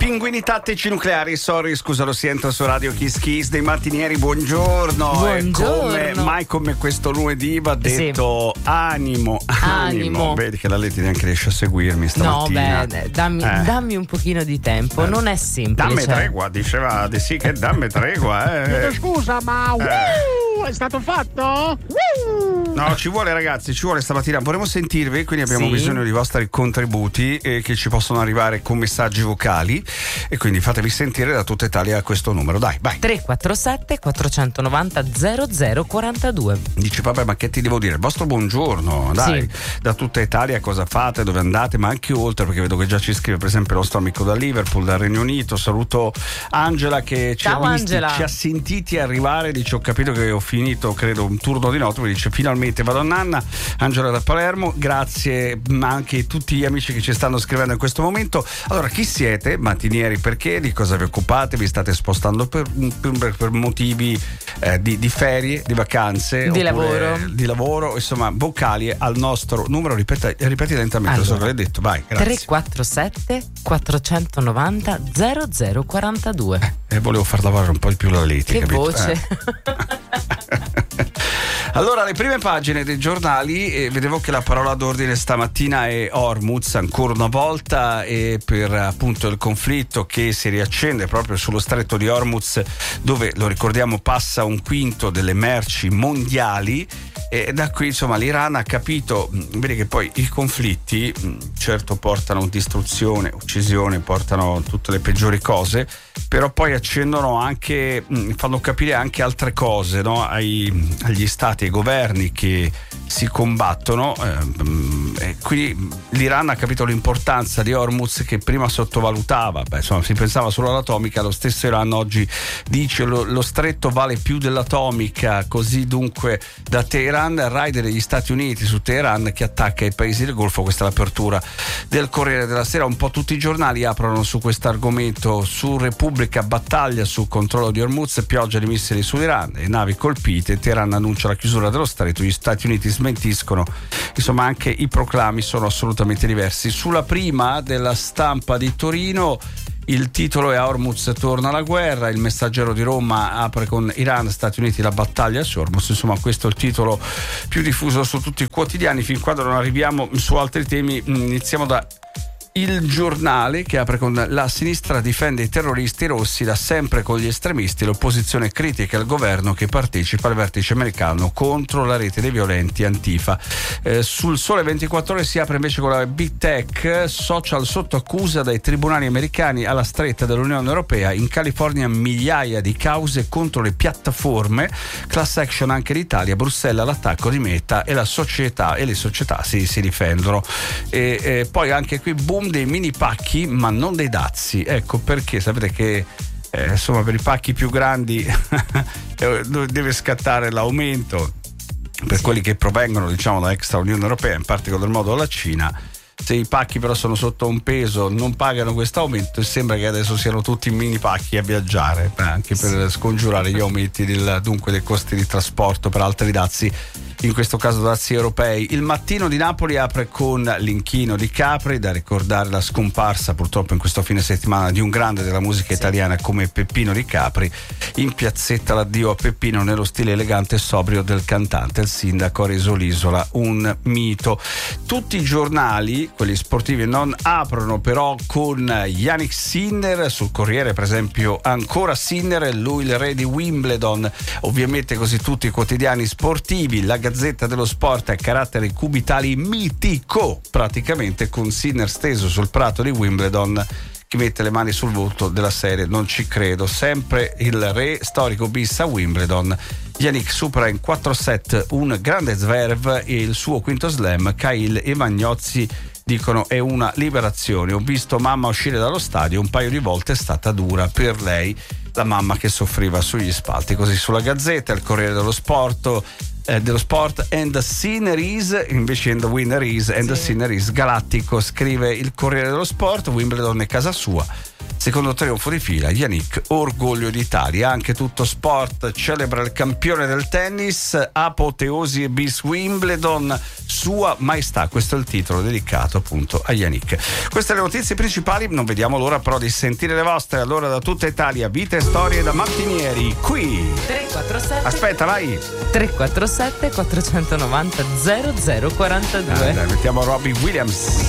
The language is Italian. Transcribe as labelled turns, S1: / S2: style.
S1: Pinguini tattici nucleari, sorry, scusa, lo sento su Radio Kiss Kiss dei mattinieri, buongiorno.
S2: Buongiorno.
S1: Mai come questo lunedì va detto sì. Animo. Vedi che la Leti neanche riesce a seguirmi stamattina.
S2: No, beh, dammi un pochino di tempo, non è semplice.
S1: Dammi tregua, diceva di sì che dammi tregua.
S3: Scusa, ma è stato fatto?
S1: No, ci vuole ragazzi, stamattina. Vorremmo sentirvi, quindi abbiamo bisogno di vostri contributi che ci possono arrivare con messaggi vocali e quindi fatevi sentire da tutta Italia a questo numero. Dai, vai.
S2: 347 490 0042.
S1: Dici vabbè, ma che ti devo dire? Il vostro buongiorno, dai, da tutta Italia cosa fate, dove andate, ma anche oltre, perché vedo che già ci scrive per esempio il nostro amico da Liverpool, dal Regno Unito. Saluto Angela che ci ha sentiti arrivare, dice ho capito che ho finito credo un turno di notte, mi dice finalmente vado a nanna. Angela da Palermo, grazie, ma anche tutti gli amici che ci stanno scrivendo in questo momento. Allora, chi siete? Mattinieri perché? Di cosa vi occupate? Vi state spostando per motivi di ferie, di vacanze, di lavoro, insomma, vocali al nostro numero, ripeti lentamente, allora, so che l'hai detto, vai, grazie.
S2: 347 490 0042.
S1: Volevo far lavorare un po' di più la Leti,
S2: che
S1: capito?
S2: Voce.
S1: Allora, le prime pagine dei giornali, vedevo che la parola d'ordine stamattina è Hormuz ancora una volta, e per appunto il conflitto che si riaccende proprio sullo stretto di Hormuz, dove lo ricordiamo passa un quinto delle merci mondiali, e da qui insomma l'Iran ha capito, vedi che poi i conflitti certo portano distruzione, uccisione, portano tutte le peggiori cose, però poi accendono anche, fanno capire anche altre cose, no? Agli stati, ai governi che si combattono, e qui l'Iran ha capito l'importanza di Hormuz, che prima sottovalutava. Insomma, si pensava solo all'atomica, lo stesso Iran oggi dice lo stretto vale più dell'atomica, così dunque da Teheran, raid degli Stati Uniti su Teheran che attacca i paesi del Golfo. Questa è l'apertura del Corriere della Sera. Un po' tutti i giornali aprono su questo argomento. Su Repubblica, battaglia sul controllo di Hormuz, pioggia di missili sull'Iran e navi colpite, Teheran annuncia la chiusura dello stretto, gli Stati Uniti smentiscono, insomma anche i proclami sono assolutamente diversi. Sulla prima della Stampa di Torino il titolo è A Hormuz torna la guerra, il Messaggero di Roma apre con Iran, Stati Uniti, la battaglia su Hormuz. Insomma, questo è il titolo più diffuso su tutti i quotidiani. Fin quando non arriviamo su altri temi, iniziamo da Il Giornale, che apre con la sinistra difende i terroristi rossi, da sempre con gli estremisti, l'opposizione critica il governo che partecipa al vertice americano contro la rete dei violenti Antifa. Sul Sole 24 Ore si apre invece con la Big Tech, social sotto accusa dai tribunali americani alla stretta dell'Unione Europea, in California migliaia di cause contro le piattaforme, class action anche in Italia, Bruxelles all'attacco di Meta e la società e le società si difendono. E poi anche qui boom dei mini pacchi, ma non dei dazi. Ecco perché sapete che insomma per i pacchi più grandi deve scattare l'aumento per quelli che provengono diciamo da extra Unione Europea, in particolar modo dalla Cina. Se i pacchi però sono sotto un peso, non pagano questo aumento, e sembra che adesso siano tutti mini pacchi a viaggiare, anche per scongiurare gli aumenti dunque dei costi di trasporto per altri dazi, in questo caso dazi europei. Il Mattino di Napoli apre con l'inchino di Capri, da ricordare la scomparsa purtroppo in questo fine settimana di un grande della musica italiana come Peppino di Capri. In piazzetta l'addio a Peppino nello stile elegante e sobrio del cantante. Il sindaco ha reso l'isola un mito. Tutti i giornali, quelli sportivi non, aprono però con Jannik Sinner. Sul Corriere per esempio ancora Sinner, lui il re di Wimbledon, ovviamente così tutti i quotidiani sportivi. La Gazzetta dello Sport a carattere cubitali mitico, praticamente, con Sinner steso sul prato di Wimbledon che mette le mani sul volto della serie non ci credo, sempre il re storico bis a Wimbledon. Jannik supera in 4 set un grande Zverev e il suo quinto slam. Cahill e Magnozzi dicono è una liberazione. Ho visto mamma uscire dallo stadio un paio di volte, è stata dura per lei, la mamma che soffriva sugli spalti. Così sulla Gazzetta, il Corriere dello Sport and the sinner is, invece and the winner is, and the sinner is galattico, scrive il Corriere dello Sport. Wimbledon è casa sua, Secondo trionfo di fila, Yannick, orgoglio d'Italia. Anche Tutto Sport celebra il campione del tennis, apoteosi bis Wimbledon, Sua Maestà. Questo è il titolo dedicato appunto a Yannick. Queste le notizie principali, non vediamo l'ora però di sentire le vostre. Allora, da tutta Italia, vite e storie da mattinieri, qui
S2: 347
S1: aspetta, vai
S2: 347 490 0042.
S1: dai, mettiamo Robbie Williams.